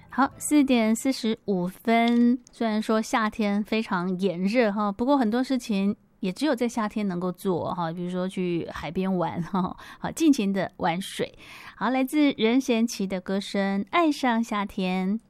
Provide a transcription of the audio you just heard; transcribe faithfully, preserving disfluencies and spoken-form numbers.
好，四点四十五分。虽然说夏天非常炎热哈，不过很多事情也只有在夏天能够做哈，比如说去海边玩哈，好尽情的玩水。好，来自任贤齐的歌声《爱上夏天》。